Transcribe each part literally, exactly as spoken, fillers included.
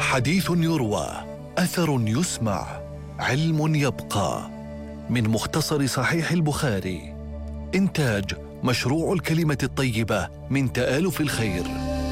حديث يروى، أثر يسمع، علم يبقى. من مختصر صحيح البخاري. إنتاج مشروع الكلمة الطيبة من تآلف الخير.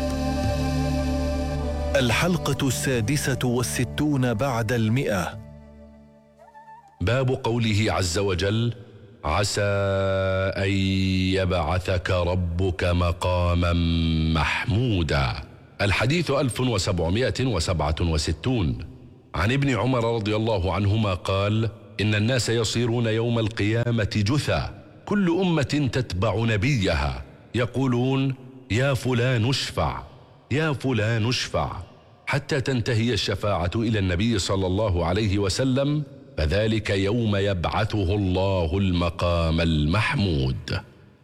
الحلقة السادسة والستون بعد المئة. باب قوله عز وجل: عسى أن يبعثك ربك مقاما محمودا. الحديث ألف وسبعمائة وسبعة وستون. عن ابن عمر رضي الله عنهما قال: إن الناس يصيرون يوم القيامة جثى، كل أمة تتبع نبيها، يقولون: يا فلان اشفع، يا فلان اشفع، حتى تنتهي الشفاعة إلى النبي صلى الله عليه وسلم، فذلك يوم يبعثه الله المقام المحمود.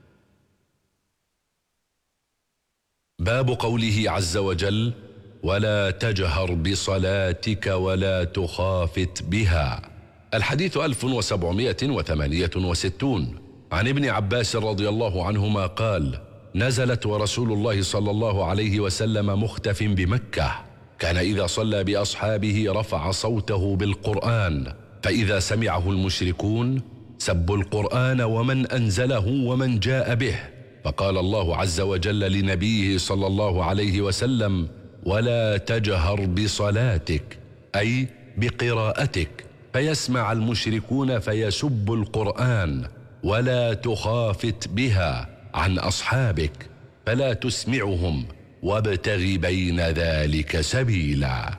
باب قوله عز وجل: ولا تجهر بصلاتك ولا تخافت بها. الحديث ألف وسبعمائة وثمانية وستون. عن ابن عباس رضي الله عنهما قال: نزلت ورسول الله صلى الله عليه وسلم مختف بمكة، كان إذا صلى بأصحابه رفع صوته بالقرآن، فإذا سمعه المشركون سبوا القرآن ومن أنزله ومن جاء به، فقال الله عز وجل لنبيه صلى الله عليه وسلم: ولا تجهر بصلاتك، أي بقراءتك، فيسمع المشركون فيسبوا القرآن، ولا تخافت بها عن أصحابك، فلا تسمعهم، وابتغ بين ذلك سبيلا.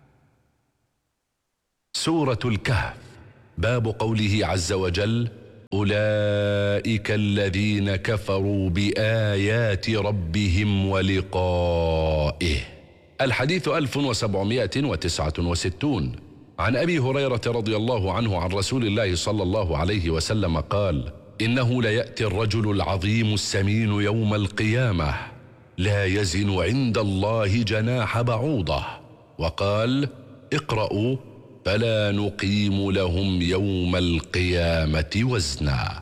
سورة الكهف. باب قوله عز وجل: أولئك الذين كفروا بآيات ربهم ولقائه. الحديث ألف وسبعمائة وتسعة وستون. عن أبي هريرة رضي الله عنه عن رسول الله صلى الله عليه وسلم قال: إنه ليأتي الرجل العظيم السمين يوم القيامة لا يزن عند الله جناح بعوضة، وقال: اقرأوا فلا نقيم لهم يوم القيامة وزنا.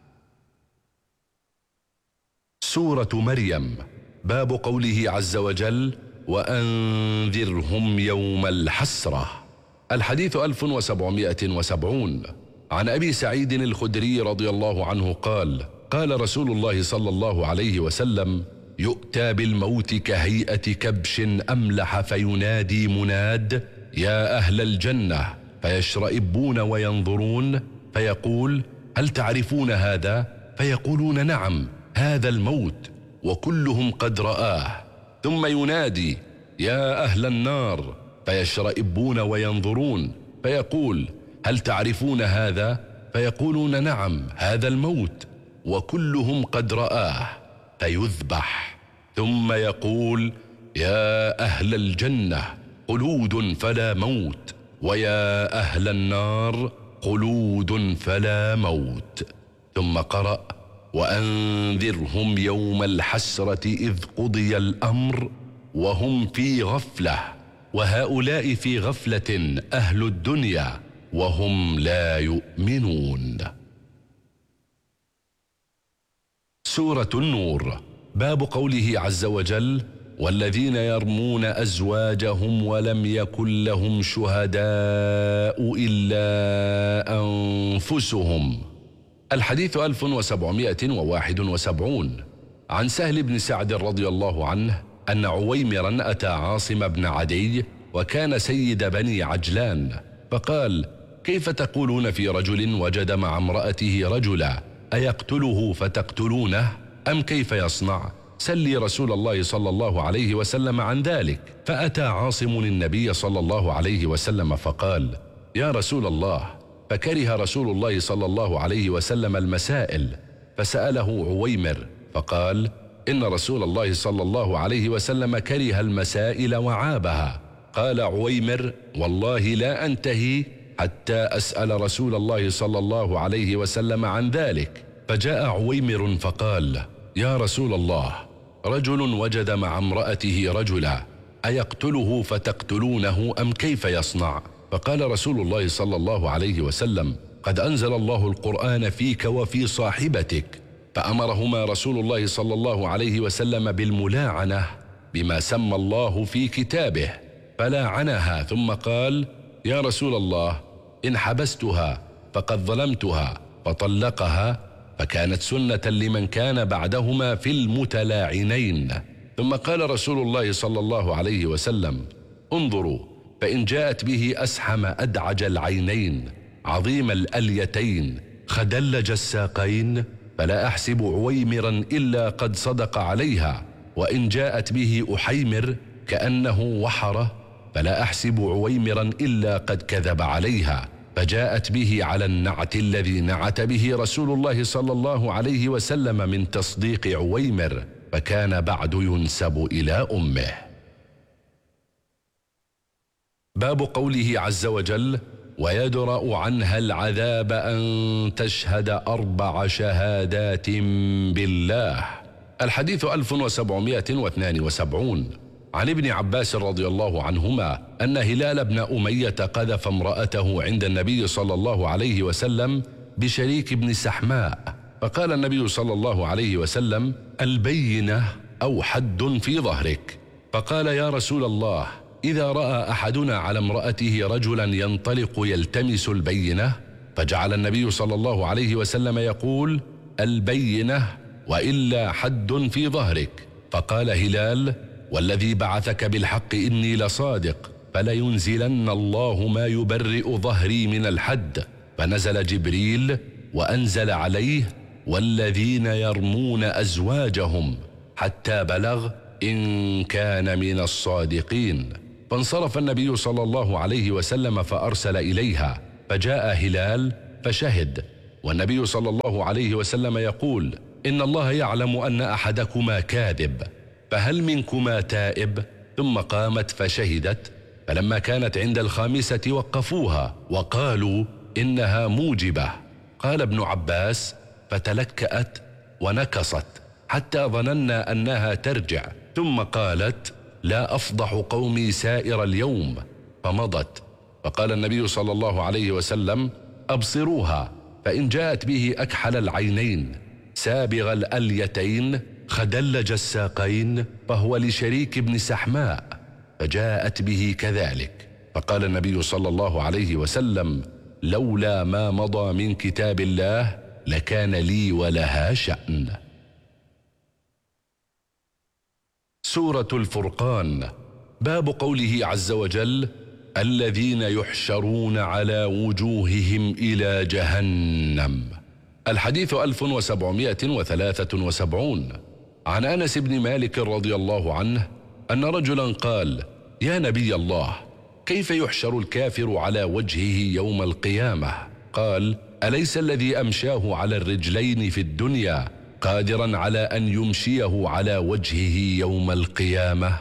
سورة مريم. باب قوله عز وجل: وأنذرهم يوم الحسرة. الحديث ألف وسبعمائة وسبعون. عن أبي سعيد الخدري رضي الله عنه قال: قال رسول الله صلى الله عليه وسلم: يؤتى بالموت كهيئة كبش أملح، فينادي مناد: يا أهل الجنة، فيشرئبون وينظرون، فيقول: هل تعرفون هذا؟ فيقولون: نعم، هذا الموت، وكلهم قد رآه. ثم ينادي: يا أهل النار، فيشرئبون وينظرون، فيقول: هل تعرفون هذا؟ فيقولون: نعم، هذا الموت، وكلهم قد رآه، فيذبح. ثم يقول: يا أهل الجنة، خلود فلا موت، ويا أهل النار، خلود فلا موت. ثم قرأ: وأنذرهم يوم الحسرة إذ قضي الأمر وهم في غفلة، وهؤلاء في غفلة أهل الدنيا وهم لا يؤمنون. سورة النور. باب قوله عز وجل: والذين يرمون أزواجهم ولم يكن لهم شهداء إلا أنفسهم. الحديث ألف وسبعمائة وواحد وسبعون. عن سهل بن سعد رضي الله عنه أن عويمرا أتى عاصم بن عدي، وكان سيد بني عجلان، فقال: كيف تقولون في رجل وجد مع امرأته رجلا، أيقتله فتقتلونه أم كيف يصنع؟ سلي رسول الله صلى الله عليه وسلم عن ذلك. فأتى عاصم النبي صلى الله عليه وسلم فقال: يا رسول الله. فكره رسول الله صلى الله عليه وسلم المسائل، فسأله عويمر فقال: إن رسول الله صلى الله عليه وسلم كره المسائل وعابها. قال عويمر: والله لا أنتهي حتى أسأل رسول الله صلى الله عليه وسلم عن ذلك. فجاء عويمر فقال: يا رسول الله، رجل وجد مع امرأته رجلا، أيقتله فتقتلونه أم كيف يصنع؟ فقال رسول الله صلى الله عليه وسلم: قد أنزل الله القرآن فيك وفي صاحبتك. فأمرهما رسول الله صلى الله عليه وسلم بالملاعنة بما سمى الله في كتابه، فلاعنها، ثم قال: يا رسول الله، إن حبستها فقد ظلمتها، فطلقها، فكانت سنة لمن كان بعدهما في المتلاعنين. ثم قال رسول الله صلى الله عليه وسلم: انظروا، فإن جاءت به أسحم أدعج العينين عظيم الأليتين خدلج الساقين فلا أحسب عويمرا إلا قد صدق عليها، وإن جاءت به أحيمر كأنه وحره فلا أحسب عويمرا إلا قد كذب عليها، فجاءت به على النعت الذي نعت به رسول الله صلى الله عليه وسلم من تصديق عويمر، فكان بعد ينسب إلى أمه. باب قوله عز وجل: ويدرأ عنها العذاب أن تشهد أربع شهادات بالله. الحديث ألف وسبعمائة واثنين وسبعون. عن ابن عباس رضي الله عنهما أن هلال بن أمية قذف امرأته عند النبي صلى الله عليه وسلم بشريك بن سحماء، فقال النبي صلى الله عليه وسلم: البينة أو حد في ظهرك؟ فقال: يا رسول الله، إذا رأى أحدنا على امرأته رجلا ينطلق يلتمس البينة؟ فجعل النبي صلى الله عليه وسلم يقول: البينة وإلا حد في ظهرك. فقال هلال: والذي بعثك بالحق إني لصادق، فلينزلن الله ما يبرئ ظهري من الحد. فنزل جبريل وأنزل عليه: والذين يرمون أزواجهم، حتى بلغ: إن كان من الصادقين. فانصرف النبي صلى الله عليه وسلم فأرسل إليها، فجاء هلال فشهد، والنبي صلى الله عليه وسلم يقول: إن الله يعلم أن أحدكما كاذب، فهل منكما تائب؟ ثم قامت فشهدت، فلما كانت عند الخامسة وقفوها وقالوا: إنها موجبة. قال ابن عباس: فتلكأت ونكصت حتى ظننا أنها ترجع، ثم قالت: لا أفضح قومي سائر اليوم، فمضت. فقال النبي صلى الله عليه وسلم: أبصروها، فإن جاءت به أكحل العينين سابغ الأليتين خدلج الساقين فهو لشريك بن سحماء، فجاءت به كذلك. فقال النبي صلى الله عليه وسلم: لولا ما مضى من كتاب الله لكان لي ولها شأن. سورة الفرقان. باب قوله عز وجل: الذين يحشرون على وجوههم إلى جهنم. الحديث ألف وسبعمائة وثلاثة وسبعون. عن أنس بن مالك رضي الله عنه أن رجلا قال: يا نبي الله، كيف يحشر الكافر على وجهه يوم القيامة؟ قال: أليس الذي أمشاه على الرجلين في الدنيا قادرا على أن يمشيه على وجهه يوم القيامة؟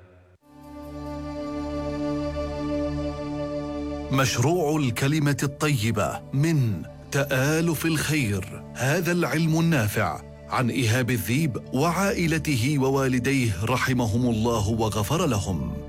مشروع الكلمة الطيبة من تآلف الخير، هذا العلم النافع، عن إيهاب الذيب وعائلته ووالديه رحمهم الله وغفر لهم.